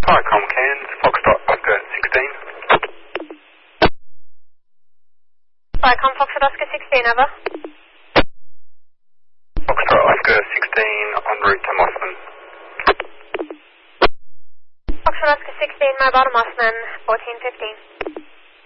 Hi, Cairns, Foxtrot Oscar 16. Vicom Foxtrot Oscar 16, over. Foxtrot Oscar 16 en route to Mossman. Foxtrot Oscar 16, mobile to Mossman, 1415.